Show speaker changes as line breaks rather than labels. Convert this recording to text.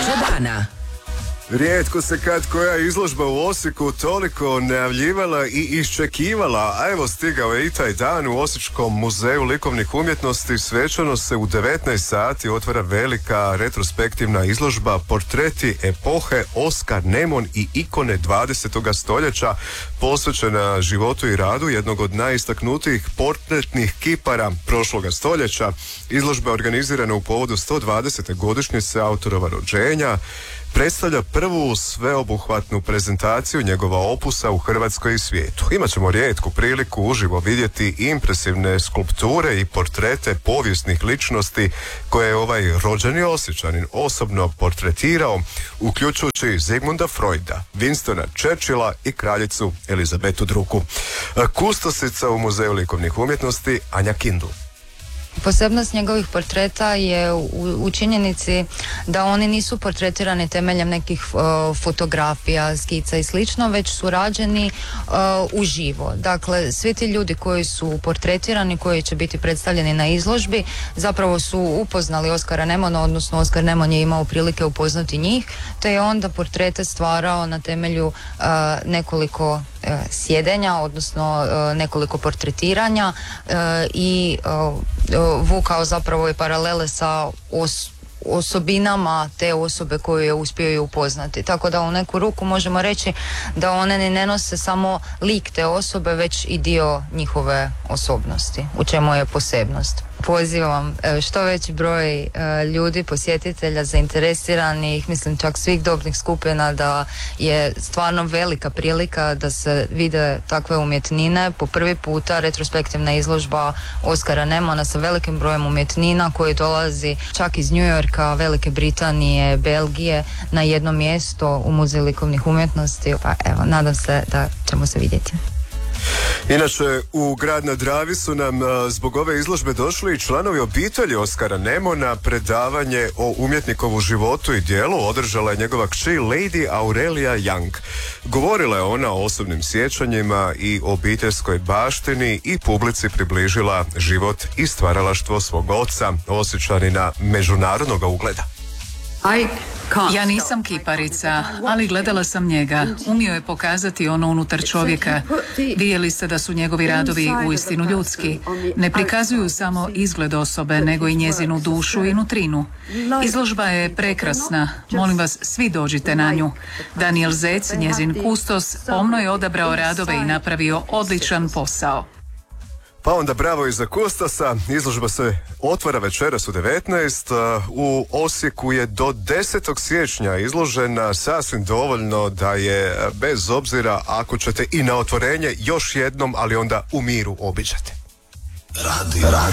dana.
Rijetko se kad koja izložba u Osijeku toliko najavljivala i iščekivala, a evo stigao je i taj dan. U Osječkom muzeju likovnih umjetnosti svečano se u 19 sati otvara velika retrospektivna izložba Portreti epohe Oskar Nemon i ikone 20. stoljeća, posvećena životu i radu jednog od najistaknutijih portretnih kipara prošloga stoljeća. Izložba je organizirana u povodu 120. godišnjice autorova rođenja. Predstavlja prvu sveobuhvatnu prezentaciju njegova opusa u Hrvatskoj i svijetu. Imaćemo rijetku priliku uživo vidjeti impresivne skulpture i portrete povijesnih ličnosti koje je ovaj rođeni Osječanin osobno portretirao, uključujući Zigmunda Freuda, Winstona Churchilla i kraljicu Elizabetu II. Kustosica u Muzeju likovnih umjetnosti Anja Kindl.
Posebnost njegovih portreta je u činjenici da oni nisu portretirani temeljem nekih fotografija, skica i slično, već su rađeni uživo. Dakle, svi ti ljudi koji su portretirani, koji će biti predstavljeni na izložbi, zapravo su upoznali Oskara Nemona, odnosno Oskar Nemon je imao prilike upoznati njih, te je onda portrete stvarao na temelju nekoliko sjedenja, odnosno nekoliko portretiranja i vukao zapravo i paralele sa osobinama te osobe koju je uspio upoznati. Tako da u neku ruku možemo reći da one ne nose samo lik te osobe, već i dio njihove osobnosti, u čemu je posebnost. Pozivam što veći broj ljudi, posjetitelja, zainteresiranih, mislim čak svih dobnih skupina, da je stvarno velika prilika da se vide takve umjetnine. Po prvi puta retrospektivna izložba Oskara Nemona sa velikim brojem umjetnina koji dolazi čak iz New Yorka, Velike Britanije, Belgije na jedno mjesto u Muzeju likovnih umjetnosti. Pa evo, nadam se da ćemo se vidjeti.
Inače, u grad na Dravi su nam zbog ove izložbe došli i članovi obitelji Oskara Nemona. Predavanje o umjetnikovu životu i djelu održala je njegova kći Lady Aurelia Young. Govorila je ona o osobnim sjećanjima i obiteljskoj baštini i publici približila život i stvaralaštvo svog oca, Osječanina međunarodnog ugleda.
Ja nisam kiparica, ali gledala sam njega. Umio je pokazati ono unutar čovjeka. Vidjeli ste da su njegovi radovi uistinu ljudski. Ne prikazuju samo izgled osobe, nego i njezinu dušu i nutrinu. Izložba je prekrasna. Molim vas, svi dođite na nju. Daniel Zec, njezin kustos, pomno je odabrao radove i napravio odličan posao.
Pa onda bravo i za kustosa. Izložba se otvara večeras u 19. U Osijeku je do 10. siječnja izložena, sasvim dovoljno da je bez obzira ako ćete i na otvorenje još jednom, ali onda u miru obiđati.